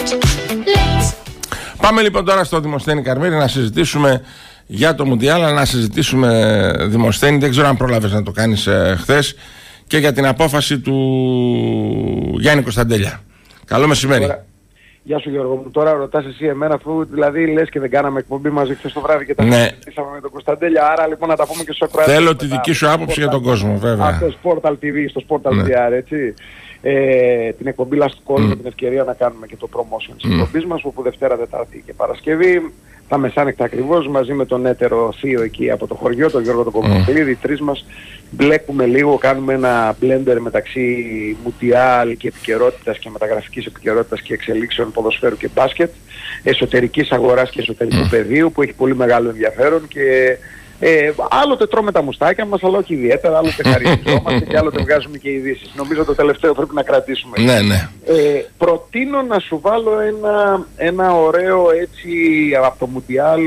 Πάμε λοιπόν τώρα στο Δημοσθένη Καρμύρη να συζητήσουμε για το Μουντιάλ, να συζητήσουμε, Δημοσθένη, δεν ξέρω αν πρόλαβες να το κάνεις χθες, και για την απόφαση του Γιάννη Κωνσταντέλια. Καλό μεσημέρι. Τώρα, γεια σου Γιώργο μου, τώρα ρωτάς εσύ εμένα, αφού δηλαδή λες και δεν κάναμε εκπομπή μαζί χθες το βράδυ και τα συζητήσαμε με τον Κωνσταντέλια, άρα λοιπόν να τα πούμε και στους ακροατές. Θέλω τη δική σου άποψη για τον κόσμο, βέβαια. Αυτό Portal TV, στο Portal PR, έτσι. Την εκπομπή Last Call, με την ευκαιρία να κάνουμε και το promotion της εκπομπής μας, όπου Δευτέρα, Τετάρτη και Παρασκευή, τα μεσάνυχτα ακριβώς, μαζί με τον έτερο θείο εκεί από το χωριό, τον Γιώργο τον Κομματίδη, οι τρεις μας μπλέκουμε λίγο, κάνουμε ένα blender μεταξύ Μουντιάλ και επικαιρότητας και μεταγραφικής επικαιρότητας και εξελίξεων ποδοσφαίρου και μπάσκετ, εσωτερικής αγοράς και εσωτερικού πεδίου, που έχει πολύ μεγάλο ενδιαφέρον και άλλοτε τρώμε τα μουστάκια μας, αλλά όχι ιδιαίτερα, άλλοτε χαριζόμαστε και άλλοτε βγάζουμε και ειδήσεις. Νομίζω το τελευταίο πρέπει να κρατήσουμε. Ναι, ναι. Προτείνω να σου βάλω ένα ωραίο έτσι από το Μουντιάλ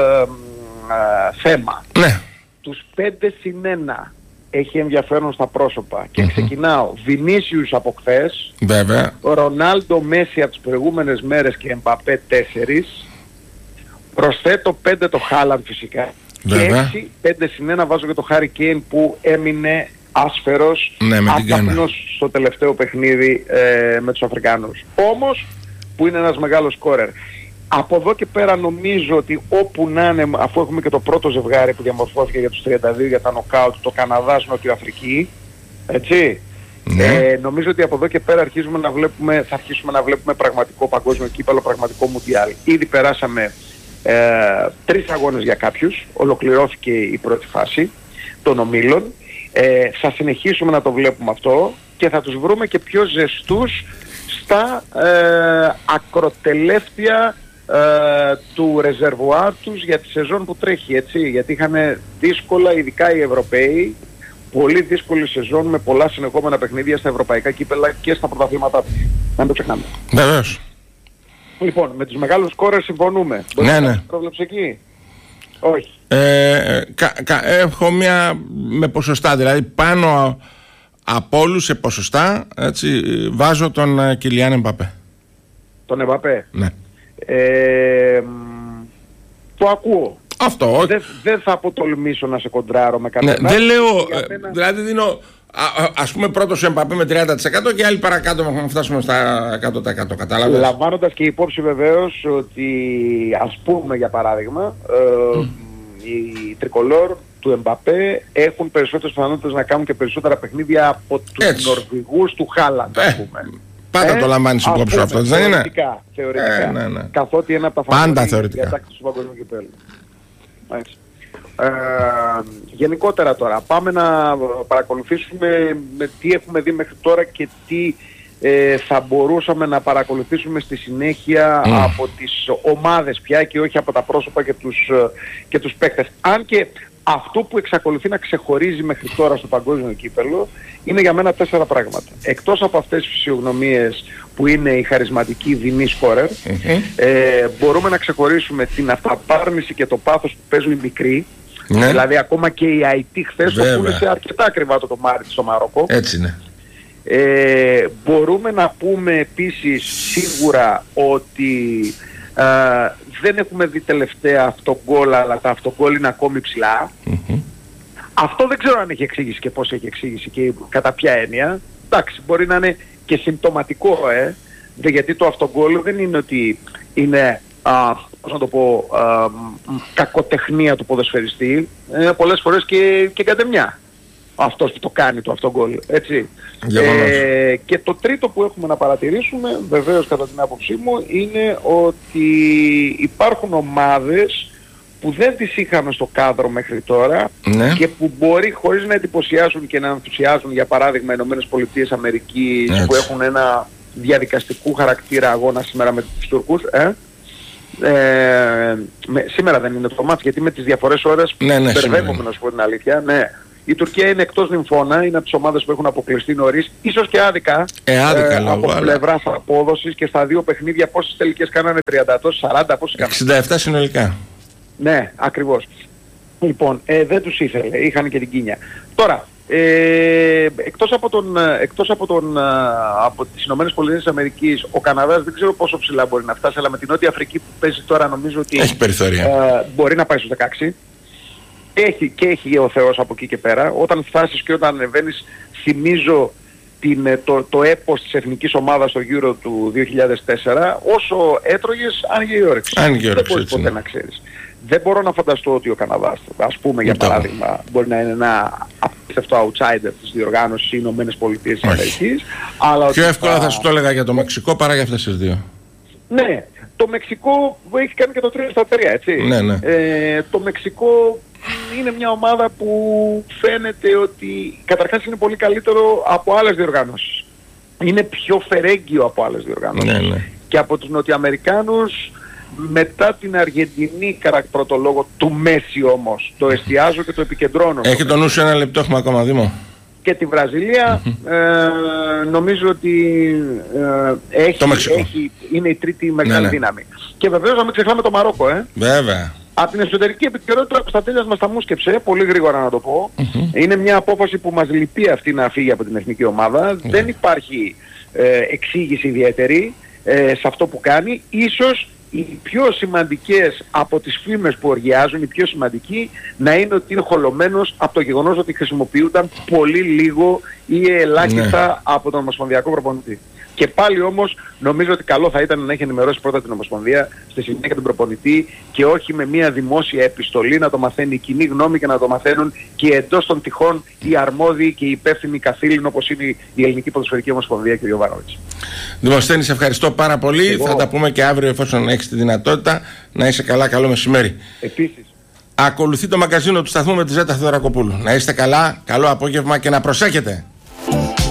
θέμα. Ναι. Τους 5-1 έχει ενδιαφέρον στα πρόσωπα και ξεκινάω. Βινίσιους από χθες, βέβαια. Ρονάλντο, Μέση από τις προηγούμενες μέρες και Εμπαπέ 4. Προσθέτω 5 το Χάλαντ φυσικά. Βέβαια. Και 5-1 βάζω και το Χάρι Κέιν που έμεινε άσφαιρος, άπαπνος στο τελευταίο παιχνίδι με τους Αφρικάνους. Όμως που είναι ένας μεγάλος σκόρερ. Από εδώ και πέρα νομίζω ότι όπου να είναι, αφού έχουμε και το πρώτο ζευγάρι που διαμορφώθηκε για τους 32 για τα νοκάουτ, το Καναδάς Νότιο Αφρική, έτσι, νομίζω ότι από εδώ και πέρα θα αρχίσουμε να βλέπουμε πραγματικό παγκόσμιο κύπελλο, πραγματικό Μουντιάλ. Ήδη περάσαμε 3 αγώνες για κάποιους, ολοκληρώθηκε η πρώτη φάση των ομίλων, θα συνεχίσουμε να το βλέπουμε αυτό και θα τους βρούμε και πιο ζεστούς στα ακροτελεύτια του ρεζερβουάρ τους για τη σεζόν που τρέχει, έτσι, γιατί είχαν δύσκολα, ειδικά οι Ευρωπαίοι, πολύ δύσκολη σεζόν με πολλά συνεχόμενα παιχνίδια στα ευρωπαϊκά κύπελλα και στα πρωταθλήματά τους. Να μην το ξεχνάμε. Βεβαίως. Λοιπόν, με τους μεγάλους σκόρες συμφωνούμε. Ναι, ναι. Πρόβλεψε εκεί. Όχι. Έχω μία με ποσοστά, δηλαδή πάνω από όλους σε ποσοστά, έτσι, βάζω τον Κιλιάν Εμπαπέ. Τον Εμπαπέ. Ναι. Το ακούω. Αυτό. Δεν θα αποτολμήσω να σε κοντράρω με κανένα. Ναι, δεν λέω, δηλαδή δίνω ας πούμε πρώτος Εμπαπέ με 30% και άλλοι παρακάτω να φτάσουμε στα 100%, κατάλαβες. Λαμβάνοντας και υπόψη βεβαίως ότι, ας πούμε για παράδειγμα, οι τρικολόρ του Εμπαπέ έχουν περισσότερες πιθανότητες να κάνουν και περισσότερα παιχνίδια από τους Νορβηγούς του Χάλαντ, ας πούμε. Πάντα το λαμβάνεις υπόψη αυτό, δεν είναι? Θεωρητικά. Ναι. Καθότι είναι από τα πάντα θεωρητικά διατάξεις του παγκόσμιου κυπέλλου. Γενικότερα τώρα πάμε να παρακολουθήσουμε με τι έχουμε δει μέχρι τώρα και τι θα μπορούσαμε να παρακολουθήσουμε στη συνέχεια από τις ομάδες πια και όχι από τα πρόσωπα και τους παίκτες. Αν και αυτό που εξακολουθεί να ξεχωρίζει μέχρι τώρα στο παγκόσμιο κύπελλο είναι για μένα 4 πράγματα. Εκτός από αυτές τις φυσιογνωμίες που είναι η χαρισματική δεινή σκόρερ, μπορούμε να ξεχωρίσουμε την αυταπάρνηση και το πάθος που παίζουν οι μικροί. Ναι. Δηλαδή ακόμα και οι IT χθες το πούλησε αρκετά ακριβά το Μάρτι στο Μαρόκο. Έτσι είναι. Μπορούμε να πούμε επίσης σίγουρα ότι δεν έχουμε δει τελευταία αυτογκόλ, αλλά τα αυτογκόλ είναι ακόμη ψηλά. Αυτό δεν ξέρω αν έχει εξήγηση και πώς έχει εξήγηση και κατά ποια έννοια. Εντάξει, μπορεί να είναι και συμπτωματικό, γιατί το αυτογκόλ δεν είναι ότι είναι, πώς να το πω, κακοτεχνία του ποδοσφαιριστή. Πολλές φορές και κατεμιά αυτός που το κάνει το αυτογκόλ, έτσι. Και το τρίτο που έχουμε να παρατηρήσουμε, βεβαίως κατά την άποψή μου, είναι ότι υπάρχουν ομάδες που δεν τις είχαμε στο κάδρο μέχρι τώρα, και που μπορεί χωρίς να εντυπωσιάσουν και να ενθουσιάζουν, για παράδειγμα οι ΗΠΑ που έχουν ένα διαδικαστικού χαρακτήρα αγώνα σήμερα με τους Τούρκους. Σήμερα δεν είναι το μάτς, γιατί με τις διαφορές ώρες μπερδεύομαι, να σου πω την αλήθεια. Ναι. Η Τουρκία είναι εκτός νυμφώνα, είναι από τις ομάδες που έχουν αποκλειστεί νωρίς, ίσως και άδικα, από πλευράς απόδοσης, και στα 2 παιχνίδια πόσες τελικές κάνανε, 30, 40, πόσες κάνανε? 67 συνολικά. Ναι, ακριβώς. Λοιπόν, δεν τους ήθελε, είχαν και την κίνια. Τώρα, Εκτός από τις Ηνωμένες Πολιτείες της Αμερικής, ο Καναδάς δεν ξέρω πόσο ψηλά μπορεί να φτάσει, αλλά με την Νότια Αφρική που παίζει τώρα νομίζω ότι έχει περιθώρια. Μπορεί να πάει στους 16. Έχει ο Θεός από εκεί και πέρα. Όταν φτάσεις και όταν ανεβαίνεις, θυμίζω το έπος της εθνικής ομάδας στο Euro του 2004, όσο έτρωγες άνοιγε η όρεξη. Δεν μπορείς ποτέ να ξέρεις. Δεν μπορώ να φανταστώ ότι ο Καναδάς, ας πούμε για παράδειγμα, μπορεί να είναι ένα απίστευτο outsider της διοργάνωσης οι Ηνωμένες Πολιτείες της Αμερικής. Πιο εύκολα θα σου το έλεγα για το Μεξικό παρά για αυτές τις δύο. Ναι, το Μεξικό έχει κάνει και το 3-3, έτσι. Ναι. Το Μεξικό είναι μια ομάδα που φαίνεται ότι καταρχάς είναι πολύ καλύτερο από άλλες διοργανώσεις. Είναι πιο φερέγγιο από άλλες διοργανώσεις. Ναι. Και από τους Νοτιοαμερικάνους, μετά την Αργεντινή κατά πρώτο λόγο του Μέση όμως, το εστιάζω και το επικεντρώνω. Έχει το νου σου, ένα λεπτό έχουμε ακόμα, Δήμο. Και τη Βραζιλία, νομίζω ότι είναι η τρίτη μεγάλη δύναμη. Και βεβαίως να μην ξεχνάμε το Μαρόκο, Βέβαια. Από την εσωτερική επικαιρότητα ο Κωνσταντέλιας μας τα μούσκεψε, πολύ γρήγορα να το πω. Είναι μια απόφαση που μας λυπεί αυτή να φύγει από την εθνική ομάδα. Δεν υπάρχει εξήγηση ιδιαίτερη σε αυτό που κάνει. Ίσως οι πιο σημαντικές από τις φήμες που οργιάζουν, οι πιο σημαντικοί, να είναι ότι είναι χολωμένος από το γεγονός ότι χρησιμοποιούνταν πολύ λίγο ή ελάχιστα από τον Ομοσπονδιακό προπονητή. Και πάλι όμως νομίζω ότι καλό θα ήταν να έχει ενημερώσει πρώτα την Ομοσπονδία, στη συνέχεια τον προπονητή, και όχι με μια δημόσια επιστολή να το μαθαίνει η κοινή γνώμη και να το μαθαίνουν και εντός των τυχών οι αρμόδιοι και οι υπεύθυνοι καθήλυν, όπως είναι η Ελληνική Ποδοσφαιρική Ομοσπονδία και ο Γιωβάνοβιτς. Δημοσθένη, σε ευχαριστώ πάρα πολύ. Θα τα πούμε και αύριο εφόσον έχεις τη δυνατότητα. Να είσαι καλά, καλό μεσημέρι. Επίσης. Ακολουθεί το μαγκαζίνο του σταθμού με τη Ζέτα Θεοδωρακοπούλου. Να είστε καλά, καλό απόγευμα και να προσέχετε.